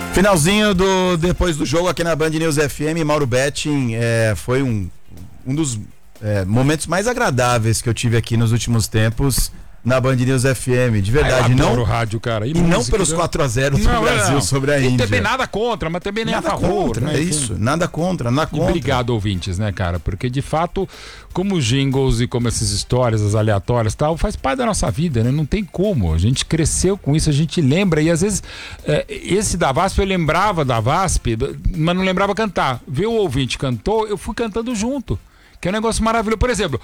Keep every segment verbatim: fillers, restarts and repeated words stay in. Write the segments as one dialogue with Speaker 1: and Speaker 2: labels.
Speaker 1: Finalzinho do depois do jogo aqui na Band News F M, Mauro Betting, é, foi um, um dos é, momentos mais agradáveis que eu tive aqui nos últimos tempos na Band News F M, de verdade.
Speaker 2: Ah, eu adoro
Speaker 1: não,
Speaker 2: rádio, cara. E,
Speaker 1: e não pelos quatro a zero do
Speaker 2: não,
Speaker 1: Brasil
Speaker 2: não.
Speaker 1: sobre a
Speaker 2: e
Speaker 1: Índia.
Speaker 2: também nada contra, mas também nem
Speaker 1: nada
Speaker 2: a favor.
Speaker 1: Contra,
Speaker 2: né?
Speaker 1: É isso, nada contra, nada contra.
Speaker 2: E obrigado, ouvintes, né, cara? Porque de fato, como os jingles e como essas histórias, as aleatórias e tal, faz parte da nossa vida, né? Não tem como. A gente cresceu com isso, a gente lembra. E às vezes, é, esse da VASP, eu lembrava da VASP, mas não lembrava cantar. Viu o ouvinte cantou, eu fui cantando junto. Que é um negócio maravilhoso. Por exemplo,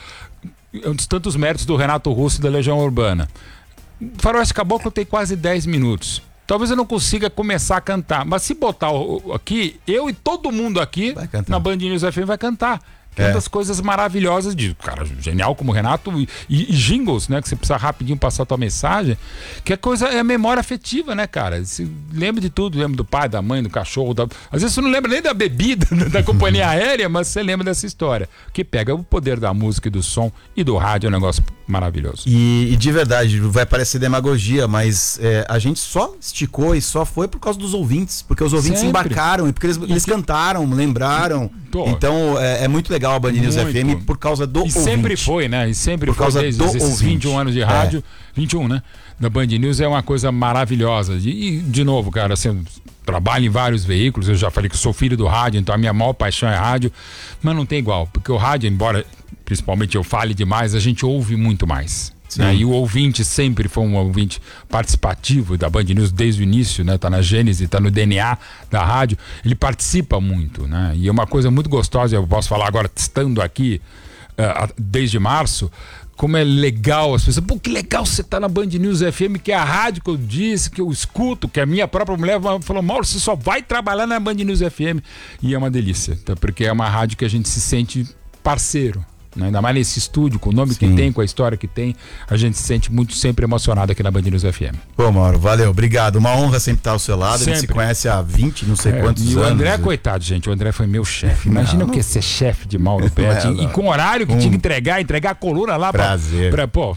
Speaker 2: um dos tantos méritos do Renato Russo e da Legião Urbana. Faroeste Caboclo tem quase dez minutos. Talvez eu não consiga começar a cantar, mas se botar o, o, aqui, eu e todo mundo aqui na Band News F M vai cantar. Que é uma das coisas maravilhosas de cara genial como o Renato e, e, e jingles, né? Que você precisa rapidinho passar a tua mensagem. Que é coisa, é a memória afetiva, né, cara? Você lembra de tudo, lembra do pai, da mãe, do cachorro. Da... Às vezes você não lembra nem da bebida da companhia aérea, mas você lembra dessa história. Que pega o poder da música e do som e do rádio, é um negócio maravilhoso.
Speaker 1: E, e de verdade, vai parecer demagogia, mas é, a gente só esticou e só foi por causa dos ouvintes, porque os ouvintes
Speaker 2: Sempre.
Speaker 1: embarcaram e porque eles, eles cantaram, lembraram. Pô, então é, é muito legal a Band News F M por causa do
Speaker 2: e
Speaker 1: ouvinte.
Speaker 2: sempre foi, né? E sempre
Speaker 1: por
Speaker 2: foi
Speaker 1: causa
Speaker 2: desde
Speaker 1: do
Speaker 2: esses
Speaker 1: ouvinte.
Speaker 2: vinte e um anos de rádio, é. vinte e um, né? Da Band News é uma coisa maravilhosa. E, de novo, cara, assim, trabalho em vários veículos, eu já falei que sou filho do rádio, então a minha maior paixão é rádio, mas não tem igual, porque o rádio, embora principalmente eu fale demais, a gente ouve muito mais. Né? E o ouvinte sempre foi um ouvinte participativo da Band News desde o início, né? Tá na gênese, tá no D N A da rádio, ele participa muito, né? E é uma coisa muito gostosa, eu posso falar agora estando aqui uh, desde março, como é legal as pessoas, pô, que legal você tá na Band News F M, que é a rádio que eu disse, que eu escuto, que a minha própria mulher falou, Mauro, você só vai trabalhar na Band News F M, e é uma delícia, tá? Porque é uma rádio que a gente se sente parceiro. Ainda mais nesse estúdio, com o nome Sim. que tem, com a história que tem, a gente se sente muito sempre emocionado aqui na Band News F M.
Speaker 1: Pô, Mauro, valeu, obrigado. Uma honra sempre estar ao seu lado. Sempre. A gente se conhece há vinte, não sei é, quantos
Speaker 2: e
Speaker 1: anos.
Speaker 2: E o André, coitado, gente, o André foi meu chefe. Imagina não, o que é ser chefe de Mauro Betting. E com o horário que um... tinha que entregar, entregar a coluna lá pra.
Speaker 1: Prazer.
Speaker 2: Pra, pô,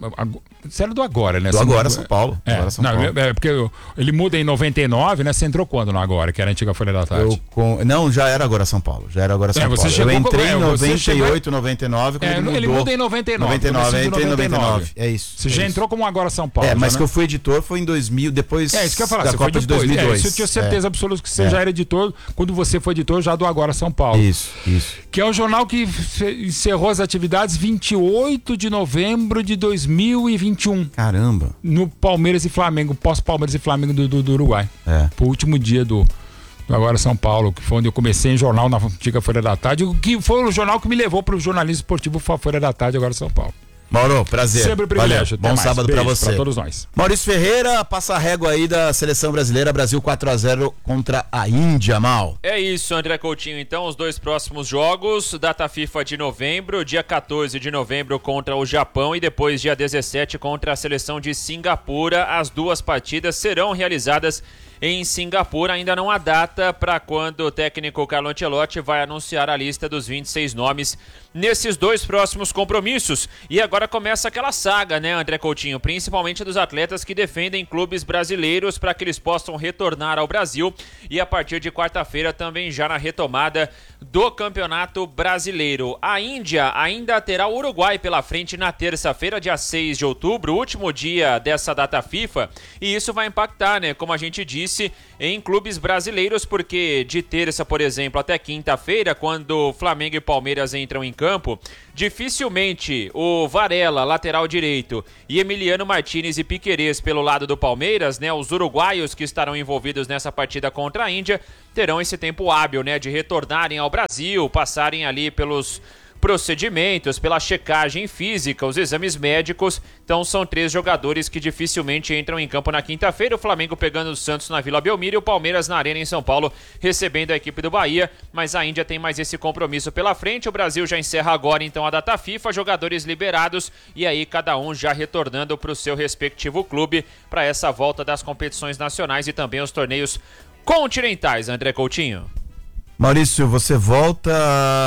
Speaker 2: você era do Agora, né?
Speaker 1: Do
Speaker 2: Você
Speaker 1: Agora,
Speaker 2: não...
Speaker 1: São Paulo.
Speaker 2: É,
Speaker 1: Agora, São
Speaker 2: não,
Speaker 1: Paulo.
Speaker 2: É, porque eu, ele muda em noventa e nove, né? Você entrou quando no Agora, que era a antiga Folha da Tarde?
Speaker 1: Eu, com... Não, já era Agora São Paulo. Já era Agora São
Speaker 2: é,
Speaker 1: Paulo.
Speaker 2: Eu
Speaker 1: entrei
Speaker 2: com...
Speaker 1: em noventa e oito,
Speaker 2: chegou...
Speaker 1: noventa e nove, quando
Speaker 2: é,
Speaker 1: ele mudou.
Speaker 2: Ele muda em noventa e nove.
Speaker 1: noventa e nove, entrei em noventa e nove. É isso.
Speaker 2: Você
Speaker 1: é
Speaker 2: já
Speaker 1: isso.
Speaker 2: entrou como Agora São Paulo.
Speaker 1: É, mas
Speaker 2: já,
Speaker 1: que
Speaker 2: né?
Speaker 1: eu fui editor foi em dois mil, depois
Speaker 2: é, isso que eu ia falar,
Speaker 1: da
Speaker 2: você
Speaker 1: Copa
Speaker 2: foi
Speaker 1: de dois mil e dois.
Speaker 2: É, isso eu tinha certeza
Speaker 1: é.
Speaker 2: absoluta que você
Speaker 1: é.
Speaker 2: já era editor quando você foi editor já do Agora São Paulo.
Speaker 1: Isso, isso.
Speaker 2: Que é um jornal que encerrou as atividades vinte e oito de novembro de dois mil e vinte e um.
Speaker 1: Caramba.
Speaker 2: No Palmeiras e Flamengo, pós-Palmeiras e Flamengo do, do, do Uruguai.
Speaker 1: É.
Speaker 2: Foi o último dia do, do Agora São Paulo, que foi onde eu comecei em jornal na antiga Folha da Tarde, que foi o jornal que me levou para o jornalismo esportivo Folha da Tarde, Agora São Paulo.
Speaker 1: Mauro, prazer.
Speaker 2: Sempre um privilégio.
Speaker 1: Bom sábado para você.
Speaker 2: Para todos nós.
Speaker 1: Maurício Ferreira, passa a régua aí da seleção brasileira, Brasil quatro a zero contra a Índia, Mal.
Speaker 3: É isso, André Coutinho. Então, os dois próximos jogos, data FIFA de novembro, dia quatorze de novembro contra o Japão e depois dia dezessete contra a seleção de Singapura. As duas partidas serão realizadas em Singapura. Ainda não há data para quando o técnico Carlo Ancelotti vai anunciar a lista dos vinte e seis nomes nesses dois próximos compromissos. E agora começa aquela saga, né, André Coutinho? Principalmente dos atletas que defendem clubes brasileiros para que eles possam retornar ao Brasil. E a partir de quarta-feira também já na retomada do Campeonato Brasileiro. A Índia ainda terá o Uruguai pela frente na terça-feira, dia seis de outubro, último dia dessa data FIFA. E isso vai impactar, né, como a gente disse, em clubes brasileiros, porque de terça, por exemplo, até quinta-feira, quando Flamengo e Palmeiras entram em campo, dificilmente o Varela, lateral direito, e Emiliano Martínez e Piquerez pelo lado do Palmeiras, né, os uruguaios que estarão envolvidos nessa partida contra a Índia, terão esse tempo hábil, né, de retornarem ao Brasil, passarem ali pelos procedimentos, pela checagem física, os exames médicos. Então são três jogadores que dificilmente entram em campo na quinta-feira, o Flamengo pegando o Santos na Vila Belmiro e o Palmeiras na Arena em São Paulo recebendo a equipe do Bahia, mas a Índia tem mais esse compromisso pela frente. O Brasil já encerra agora então a data FIFA, jogadores liberados e aí cada um já retornando para o seu respectivo clube para essa volta das competições nacionais e também os torneios continentais. André Coutinho.
Speaker 1: Maurício, você volta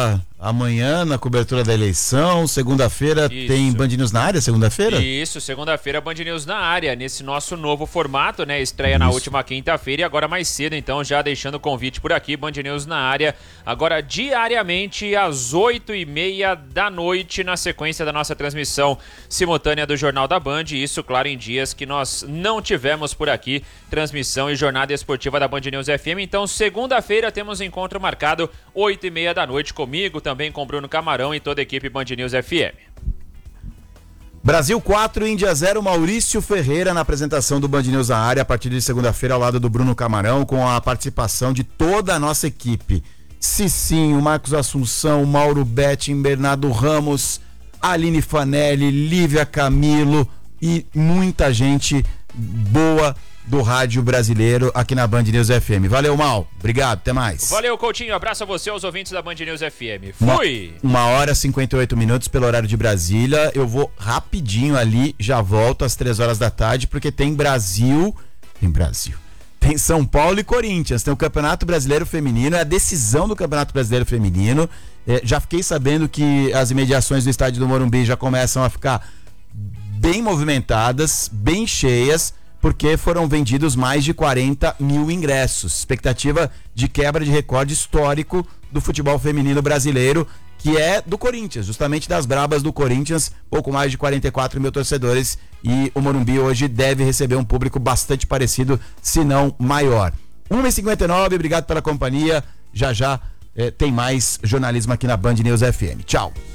Speaker 1: amanhã na cobertura da eleição, segunda-feira tem Band News na área, segunda-feira?
Speaker 3: Isso, segunda-feira Band News na área, nesse nosso novo formato, né? Estreia Isso. na última quinta-feira e agora mais cedo, então já deixando o convite por aqui, Band News na área, agora diariamente às oito e meia da noite, na sequência da nossa transmissão simultânea do Jornal da Band, isso, claro, em dias que nós não tivemos por aqui transmissão e jornada esportiva da Band News F M, então segunda-feira temos encontro marcado oito e meia da noite comigo, também com Bruno Camarão e toda a equipe Band News F M.
Speaker 1: Brasil quatro, Índia zero, Maurício Ferreira na apresentação do Band News na área a partir de segunda-feira ao lado do Bruno Camarão, com a participação de toda a nossa equipe. Cicinho, Marcos Assunção, Mauro Betting, Bernardo Ramos, Aline Fanelli, Lívia Camilo e muita gente boa do rádio brasileiro aqui na Band News F M. Valeu, Mal. Obrigado, até mais.
Speaker 3: Valeu, Coutinho. Abraço a você, aos ouvintes da Band News F M. Fui!
Speaker 1: Uma, uma hora e cinquenta e oito minutos pelo horário de Brasília. Eu vou rapidinho ali, já volto às três horas da tarde, porque tem Brasil... Tem Brasil. Tem São Paulo e Corinthians. Tem o Campeonato Brasileiro Feminino, é a decisão do Campeonato Brasileiro Feminino. É, já fiquei sabendo que as imediações do estádio do Morumbi já começam a ficar bem movimentadas, bem cheias, porque foram vendidos mais de quarenta mil ingressos. Expectativa de quebra de recorde histórico do futebol feminino brasileiro, que é do Corinthians, justamente das brabas do Corinthians, pouco mais de quarenta e quatro mil torcedores, e o Morumbi hoje deve receber um público bastante parecido, se não maior. uma e cinquenta e nove, obrigado pela companhia, já já eh, tem mais jornalismo aqui na Band News F M. Tchau.